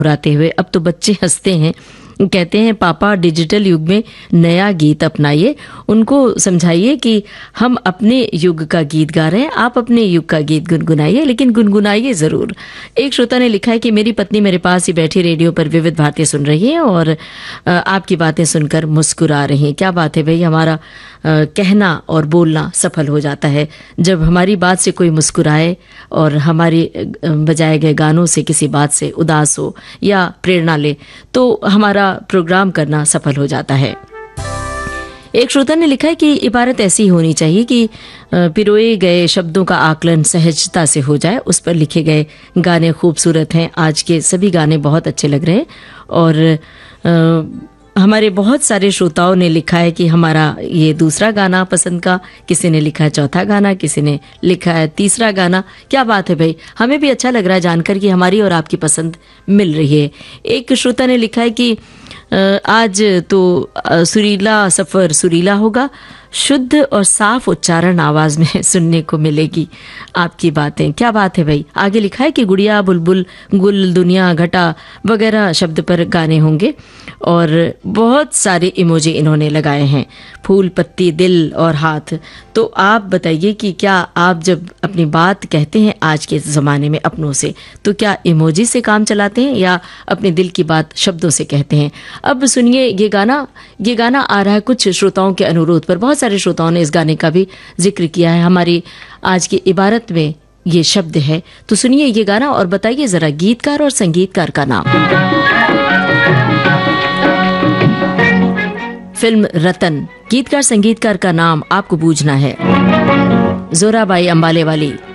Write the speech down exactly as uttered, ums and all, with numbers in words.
मुस्कुराते हुए। अब तो बच्चे हंसते हैं, कहते हैं पापा डिजिटल युग में नया गीत अपनाइए। उनको समझाइए कि हम अपने युग का गीत गा रहे हैं, आप अपने युग का गीत गुनगुनाइए, लेकिन गुनगुनाइए जरूर। एक श्रोता ने लिखा है कि मेरी पत्नी मेरे पास ही बैठी रेडियो पर विविध बातें सुन रही है और आपकी बातें सुनकर मुस्कुरा रही हैं। क्या बात है भाई, हमारा कहना और बोलना सफल हो जाता है जब हमारी बात से कोई मुस्कुराए और हमारी बजाए गए गानों से किसी बात से उदास हो या प्रेरणा ले, तो हमारा प्रोग्राम करना सफल हो जाता है। एक श्रोता ने लिखा है कि इबारत ऐसी होनी चाहिए कि पिरोए गए शब्दों का आकलन सहजता से हो जाए। उस पर लिखे गए गाने खूबसूरत हैं, आज के सभी गाने बहुत अच्छे लग रहे हैं। और आ, हमारे बहुत सारे श्रोताओं ने लिखा है कि हमारा ये दूसरा गाना पसंद का, किसी ने लिखा है चौथा गाना, किसी ने लिखा है तीसरा गाना। क्या बात है भाई, हमें भी अच्छा लग रहा है जानकर कि हमारी और आपकी पसंद मिल रही है। एक श्रोता ने लिखा है कि आज तो सुरीला सफर सुरीला होगा, शुद्ध और साफ उच्चारण आवाज में सुनने को मिलेगी आपकी बातें। क्या बात है भाई। आगे लिखा है कि गुड़िया बुलबुल गुल दुनिया घटा वगैरह शब्द पर गाने होंगे और बहुत इमोजी इमोजी इन्होंने लगाए हैं, फूल पत्ती दिल और हाथ। तो आप बताइए कि क्या आप जब अपनी बात कहते हैं आज के ज़माने में अपनों से, तो क्या इमोजी से काम चलाते हैं या अपने दिल की बात शब्दों से कहते हैं? अब सुनिए ये गाना ये गाना आ रहा है कुछ श्रोताओं के अनुरोध पर। बहुत सारे श्रोताओं ने इस गाने का भी जिक्र किया है। हमारी आज की इबारत में ये शब्द है, तो सुनिए ये गाना और बताइए जरा गीतकार और संगीतकार का नाम। फिल्म रतन, गीतकार संगीतकार का नाम आपको बूझना है। जोराबाई अंबाले वाली।